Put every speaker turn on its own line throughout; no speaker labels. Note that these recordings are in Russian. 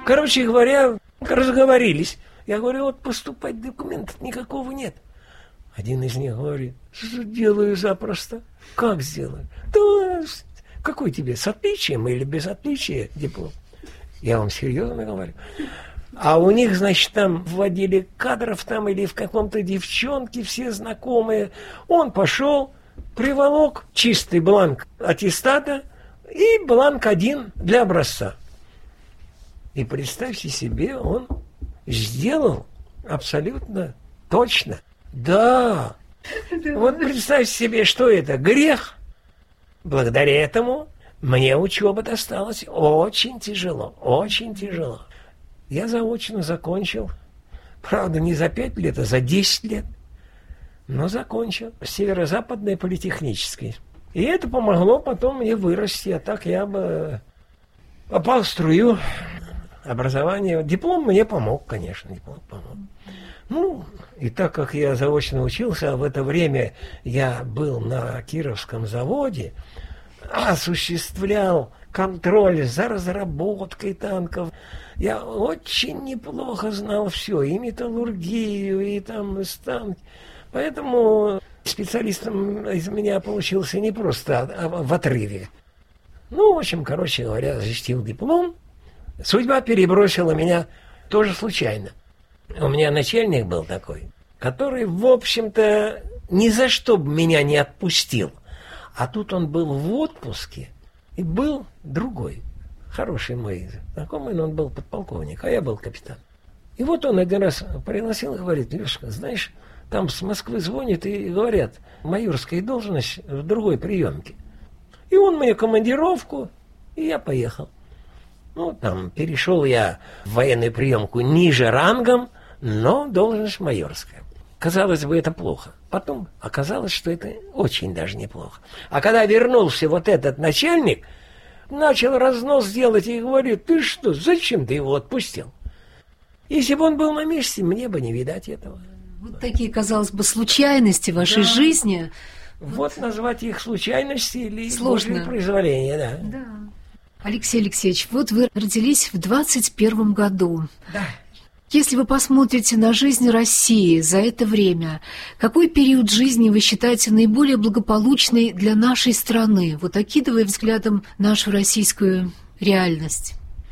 Короче говоря, разговорились. Я говорю, вот поступать документов никакого нет. Один из них говорит, сделаю запросто. Как сделаю? Да, какой тебе, с отличием или без отличия диплом? Я вам серьезно говорю. А у них, значит, там вводили кадров там или в каком-то девчонке, все знакомые. Он пошел, приволок чистый бланк аттестата и бланк один для образца. И представьте себе, он сделал абсолютно точно. Да. Вот представьте себе, что это грех. Благодаря этому мне учеба досталась очень тяжело, очень тяжело. Я заочно закончил, правда, не за 5 лет, а за 10 лет, но закончил Северо-Западный политехнический. И это помогло потом мне вырасти, а так я бы попал в струю образования. Диплом мне помог, конечно, диплом помог. Ну, и так как я заочно учился, а в это время я был на Кировском заводе, осуществлял контроль за разработкой танков. Я очень неплохо знал все, и металлургию, и там, и танки. Поэтому специалистом из меня получился не просто в отрыве. Ну, в общем, короче говоря, защитил диплом. Судьба перебросила меня тоже случайно. У меня начальник был такой, который, в общем-то, ни за что бы меня не отпустил. А тут он был в отпуске, и был другой, хороший мой знакомый, но он был подполковник, а я был капитан. И вот он один раз пригласил и говорит, Лешка, знаешь, там с Москвы звонят и говорят, майорская должность в другой приемке. И он мне командировку, и я поехал. Ну, там перешел я в военную приемку ниже рангом, но должность майорская. Казалось бы, это плохо. Потом оказалось, что это очень даже неплохо. А когда вернулся вот этот начальник, начал разнос делать и говорит, ты что, зачем ты его отпустил? Если бы он был на месте, мне бы не видать этого.
Вот такие, казалось бы, случайности в вашей жизни.
Вот назвать их случайности или Божье произволение, да.
Да. Алексей Алексеевич, вот вы родились в 21 году.
Да.
Если вы посмотрите на жизнь России за это время, какой период жизни вы считаете наиболее благополучный для нашей страны, вот окидывая взглядом нашу российскую реальность?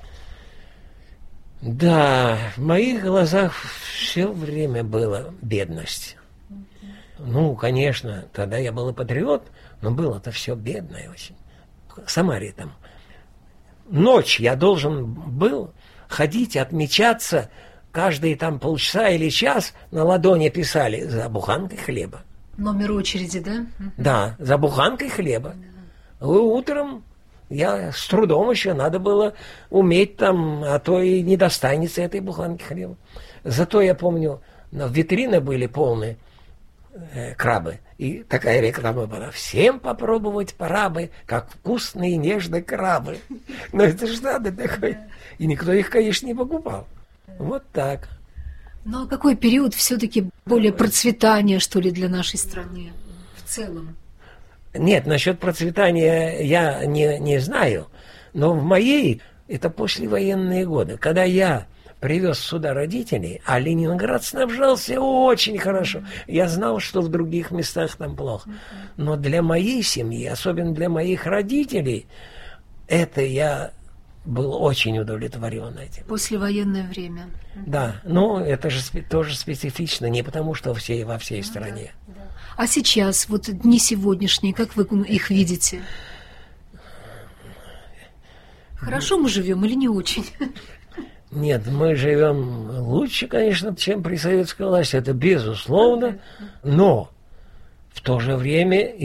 Да, в моих глазах все время была бедность. Ну, конечно, тогда я был и патриот, но было-то все бедное очень. В Самаре там. Ночь я должен был ходить, отмечаться, каждые там полчаса или час на ладони писали за буханкой хлеба.
Номер очереди, да?
Да, за буханкой хлеба. Утром я с трудом еще надо было уметь там, а то и не достанется этой буханки хлеба. Зато я помню, витрины были полные крабы. И такая реклама была. Всем попробовать пора бы, как вкусные и нежные крабы. Но это же надо такое. И никто их, конечно, не покупал. Вот так.
Ну, а какой период все-таки более процветания, что ли, для нашей страны в целом?
Нет, насчет процветания я не знаю. Но в моей, это послевоенные годы, когда я привез сюда родителей, а Ленинград снабжался очень хорошо. Я знал, что в других местах там плохо. Но для моей семьи, особенно для моих родителей, это я был очень удовлетворен этим.
Послевоенное время.
Да, но это же тоже специфично, не потому что во всей стране.
Да. А сейчас, вот дни сегодняшние, как вы их видите? Хорошо мы живем или не очень?
Нет, мы живем лучше, конечно, чем при советской власти, это безусловно, но в то же время